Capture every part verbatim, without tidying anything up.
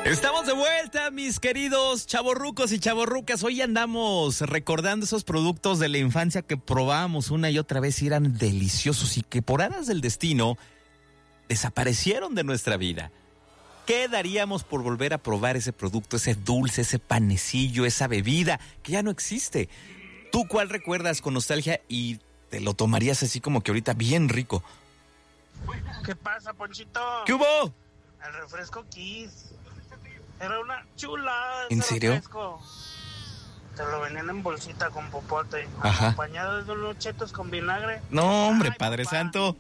Estamos de vuelta, mis queridos chavorrucos y chavorrucas. Hoy andamos recordando esos productos de la infancia que probábamos una y otra vez y eran deliciosos y que por aras del destino desaparecieron de nuestra vida. ¿Qué daríamos por volver a probar ese producto, ese dulce, ese panecillo, esa bebida que ya no existe? ¿Tú cuál recuerdas con nostalgia y te lo tomarías así como que ahorita bien rico? ¿Qué pasa, Ponchito? ¿Qué hubo? El refresco Kiss. Era una chulada. ¿En serio? Refresco. Te lo venían en bolsita con popote. Ajá. Acompañado de unos chetos con vinagre. No, hombre, Ay, Padre papá. Santo.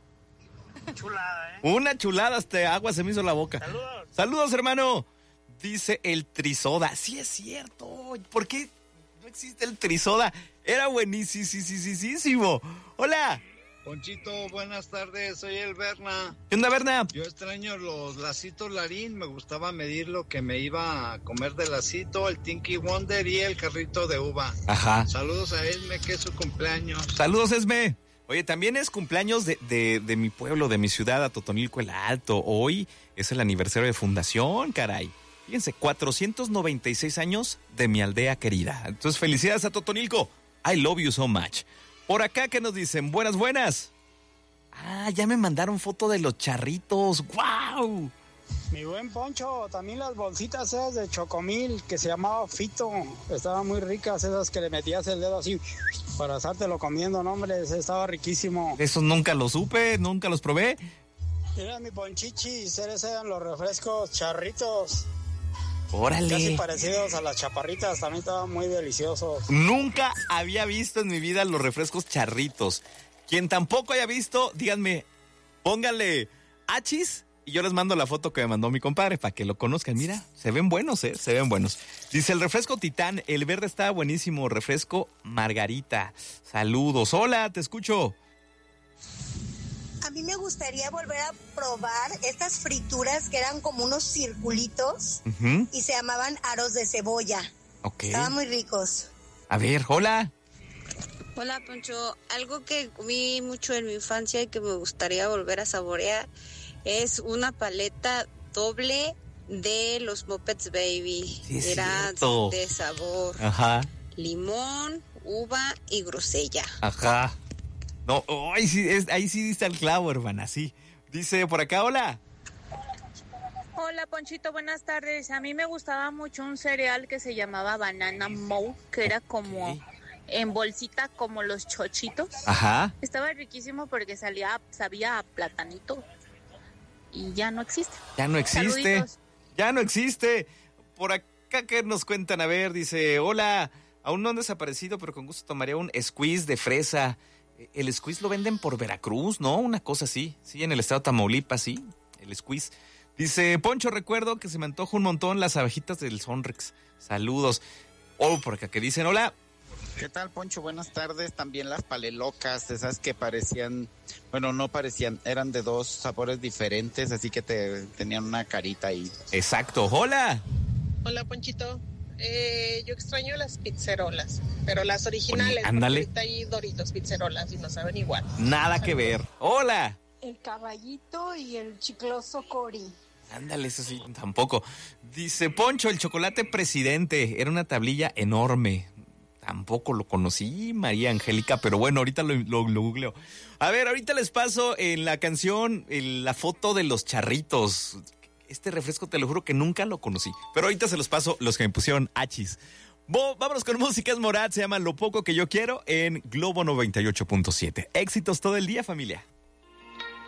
Chulada, ¿eh? Una chulada, hasta agua se me hizo la boca. Saludos. Saludos, hermano. Dice el Trisoda. Sí es cierto. ¿Por qué no existe el Trisoda? Era buenísimo. Hola. Ponchito, buenas tardes, soy el Berna. ¿Qué onda, Berna? Yo extraño los lacitos Larín, me gustaba medir lo que me iba a comer de lacito, el Tinky Wonder y el carrito de uva. Ajá. Saludos a Esme, que es su cumpleaños. Saludos, Esme. Oye, también es cumpleaños de, de, de mi pueblo, de mi ciudad, a Totonilco el Alto. Hoy es el aniversario de fundación, caray. Fíjense, cuatrocientos noventa y seis años de mi aldea querida. Entonces, felicidades a Totonilco. I love you so much. Por acá, ¿qué nos dicen? Buenas, buenas. Ah, ya me mandaron foto de los charritos. ¡Guau! Mi buen Poncho, también las bolsitas esas de Chocomil que se llamaba Fito. Estaban muy ricas, esas que le metías el dedo así para estártelo comiendo, no, hombre, estaba riquísimo. Esos nunca los supe, nunca los probé. Mira mi Ponchichis, esos eran los refrescos charritos. Órale. Casi parecidos a las chaparritas, también estaban muy deliciosos. Nunca había visto en mi vida los refrescos charritos. Quien tampoco haya visto, díganme, pónganle achis y yo les mando la foto que me mandó mi compadre para que lo conozcan. Mira, se ven buenos, ¿eh? Se ven buenos. Dice el refresco Titán, el verde está buenísimo. Refresco Margarita. Saludos. Hola, te escucho. A mí me gustaría volver a probar estas frituras que eran como unos circulitos uh-huh. y se llamaban aros de cebolla. Ok. Estaban muy ricos. A ver, hola. Hola, Poncho. Algo que comí mucho en mi infancia y que me gustaría volver a saborear es una paleta doble de los Muppets Baby. Sí, es Era cierto. De sabor. Ajá. Limón, uva y grosella. Ajá. No, oh, ahí, sí, es, ahí sí diste el clavo, hermana, sí. Dice por acá, hola. Hola, Ponchito, buenas tardes. A mí me gustaba mucho un cereal que se llamaba Banana Moe, que era como okay. en bolsita como los chochitos. Ajá. Estaba riquísimo porque salía, sabía a platanito. Y ya no existe. Ya no existe. Saluditos. Ya no existe. Por acá que nos cuentan, a ver, dice, hola, aún no han desaparecido, pero con gusto tomaría un squeeze de fresa. El squeeze lo venden por Veracruz, ¿no? Una cosa así. Sí, en el estado de Tamaulipas, sí. El squeeze. Dice, Poncho, recuerdo que se me antoja un montón las abejitas del Sonrex. Saludos. Oh, por acá que dicen, hola. ¿Qué tal, Poncho? Buenas tardes. También las palelocas, esas que parecían, bueno, no parecían, eran de dos sabores diferentes, así que te tenían una carita ahí. Exacto. Hola. Hola, Ponchito. Eh, yo extraño las pizzerolas, pero las originales. Ándale. Ahorita hay Doritos pizzerolas y no saben igual. Nada Saludos. Que ver. Hola. El caballito y el chicloso Cori. Ándale, eso sí, tampoco. Dice Poncho, el chocolate presidente. Era una tablilla enorme. Tampoco lo conocí, María Angélica, pero bueno, ahorita lo, lo, lo googleo. A ver, ahorita les paso en la canción en la foto de los charritos. Este refresco te lo juro que nunca lo conocí. Pero ahorita se los paso los que me pusieron achis. Bo, vámonos con música, es Morat, se llama Lo Poco Que Yo Quiero en Globo noventa y ocho punto siete. Éxitos todo el día, familia.